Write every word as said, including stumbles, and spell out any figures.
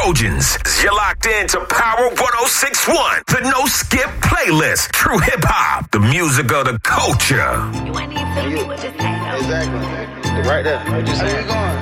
Trojans. You're locked in to Power one oh six point one, the No Skip playlist. True hip hop, the music of the culture. You ain't even feel me with this thing, though. Exactly. Right there. Right, just saying.